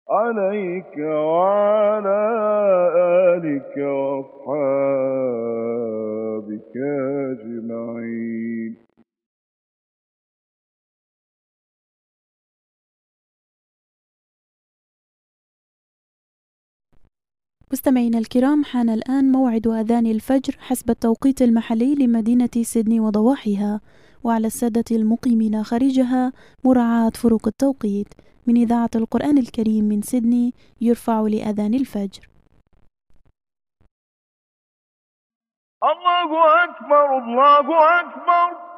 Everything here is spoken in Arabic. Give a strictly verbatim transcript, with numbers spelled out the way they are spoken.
عليك وعلى آلك وأصحابك أجمعين. مستمعينا الكرام، حان الآن موعد أذان الفجر حسب التوقيت المحلي لمدينة سيدني وضواحيها، وعلى السادة المقيمين خارجها مراعاة فروق التوقيت. من إذاعة القرآن الكريم من سيدني يرفع لأذان الفجر. الله أكبر، الله أكبر.